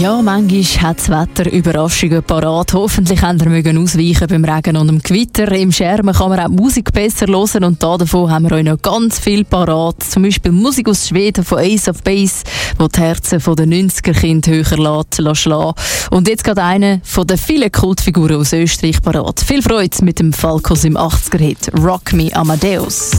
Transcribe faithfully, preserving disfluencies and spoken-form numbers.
Ja, manchmal hat das Wetter Überraschungen parat. Hoffentlich haben wir mögen ausweichen beim Regen und dem Gewitter. Im Schermen kann man auch die Musik besser hören und da davon haben wir euch noch ganz viel parat. Zum Beispiel Musik aus Schweden von Ace of Base, die die Herzen der neunziger-Kinder höher lässt, schlagen. Und jetzt gerade eine von den vielen Kultfiguren aus Österreich parat. Viel Freude mit dem Falco im achtziger-Hit «Rock Me Amadeus».